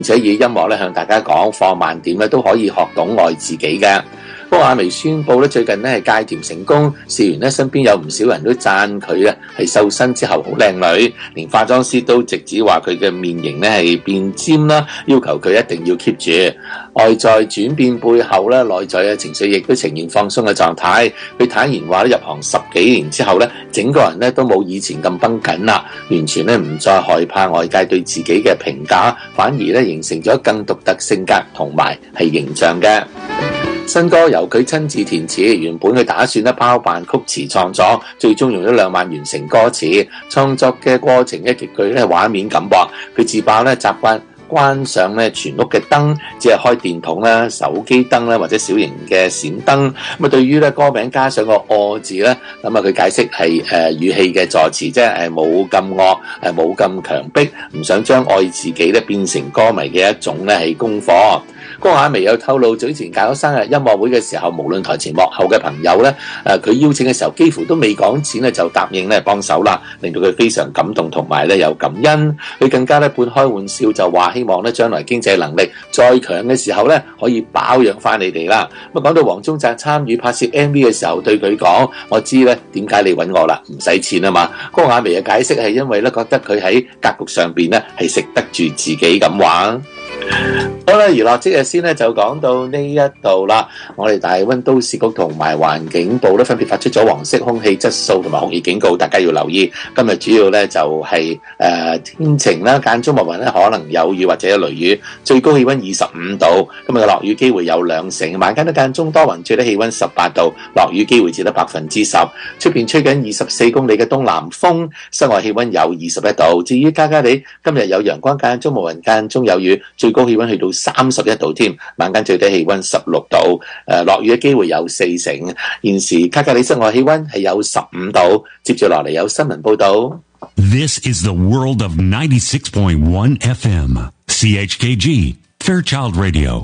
而且以音樂咧向大家講放慢點咧都可以學懂愛自己嘅。高亞薇宣布咧最近咧係戒甜成功，事緣咧身邊有唔少人都讚佢咧係瘦身之後好靚女，連化妝師都直指話佢嘅面型咧係變尖啦，要求佢一定要 keep 住。外在轉變背後咧，內在嘅情緒亦都呈現放鬆嘅狀態。佢坦言話咧入行10幾年之後咧，整個人咧都冇以前咁繃緊啦，完全咧唔再害怕外界對自己嘅評價，反而咧形成咗更獨特性格同埋係形象嘅。新歌由佢親自填詞，原本佢打算咧包辦曲詞創作，最終用咗2晚完成歌詞。創作嘅過程極具咧畫面感喎。佢自爆咧習慣關上咧全屋嘅燈，只係開電筒啦、手機燈啦或者小型嘅閃燈。咁啊，對於咧歌名加上個惡字咧，咁啊佢解釋係語氣嘅助詞，即係冇咁惡，冇咁強迫，唔想將愛自己咧變成歌迷嘅一種咧係功課。高亞薇有透露，早前搞生日音樂會嘅時候，無論台前幕後嘅朋友咧，佢邀請嘅時候幾乎都未講錢咧就答應咧幫手啦，令到佢非常感動同埋咧有感恩。佢更加咧半開玩笑就話希望咧將來經濟能力再強嘅時候咧可以包養翻你哋啦。咁啊講到黃宗澤參與拍攝 MV 嘅時候，對佢講：我知咧點解你揾我啦，唔使錢啊嘛。高亞薇嘅解釋係因為咧覺得佢喺格局上邊咧係食得住自己咁話。好啦，娛樂即日先咧就講到呢一度啦。我哋大溫都市局同埋環境部咧分別發出咗黃色空氣質素同埋酷熱警告，大家要留意。今日主要咧就係天晴啦，間中密雲咧可能有雨或者有雷雨，最高氣溫25度。今日嘅落雨機會有2成，晚間都間中多雲，最低氣溫18度，落雨機會只得10%。出邊吹緊24公里嘅東南風，室外氣溫有21度。至於加加地，今日有陽光間中無雲間中有雨，最高氣溫去到31度添，晚間最低氣溫16度，落雨嘅機會有4成。現時卡加里室外氣溫係有15度。接住落嚟有新聞報道。 This is the world of 96.1 FM CHKG Fairchild Radio。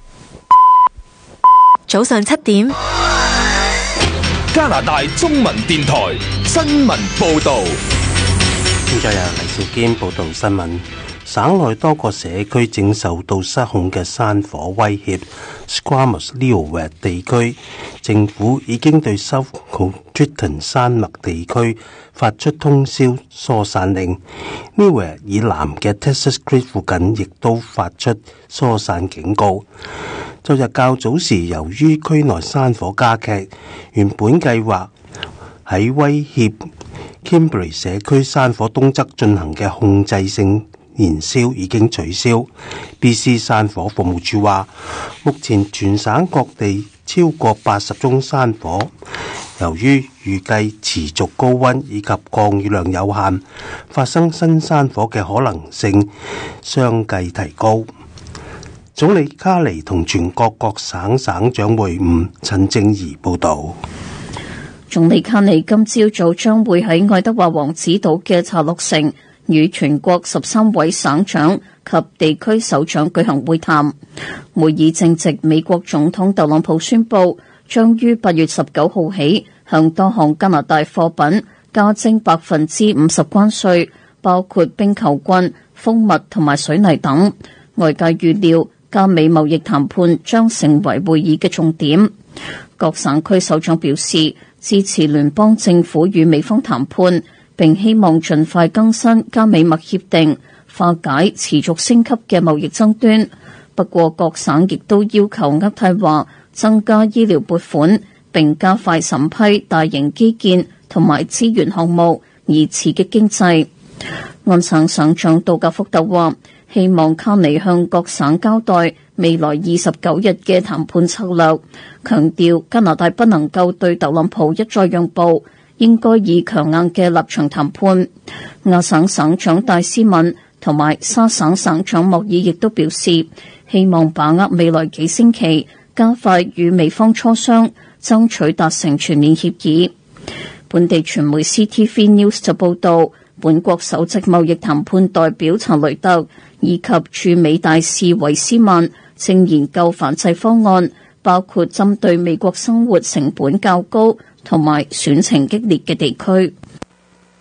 早上7點， 加拿大中文電台新聞報道。 現在由黎兆堅報道新聞。省內多個社區正受到失控嘅山火威脅。Squamish Leeward 地區政府已經對 South Contreton 山脈地區發出通宵疏散令。Leeward 以南嘅 Texas Creek 附近亦都發出疏散警告。昨日較早時，由於區內山火加劇，原本計劃喺威脅 Kimberley 社區山火東側進行嘅控制性燃燒已經取消。BC 山火服務處話，目前全省各地超過80宗山火，由於預計持續高溫以及降雨量有限，發生新山火嘅可能性相繼提高。總理卡尼同全國各省省長會晤。陳正儀報道。 總理卡尼今朝早將會喺愛德華王子島嘅查洛城與全國13位省長及地區首長舉行會談。會議正值美國總統特朗普宣布，將於8月19號起向多項加拿大貨品加徵50%關稅，包括冰球棍、蜂蜜同埋水泥等。外界預料加美貿易談判將成為會議嘅重點。各省區首長表示支持聯邦政府與美方談判，並希望盡快更新加美墨協定，化解持續升級嘅貿易爭端。不過各省亦都要求渥太華增加醫療撥款，並加快審批大型基建同埋資源項目，以刺激經濟。安省省長杜格福特話，希望卡尼向各省交代未來29日嘅談判策略，強調加拿大不能夠對特朗普一再讓步，應該以強硬嘅立場談判。亞省省長戴斯敏同埋沙省省長莫爾亦都表示，希望把握未來幾星期，加快與美方磋商，爭取達成全面協議。本地傳媒 CTV News 就報道，本國首席貿易談判代表查雷特以及駐美大使維斯曼正研究反制方案，包括針對美國生活成本較高同埋選情激烈嘅地區。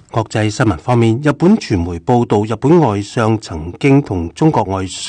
國際新聞方面，日本傳媒報道，日本外相曾經同中國外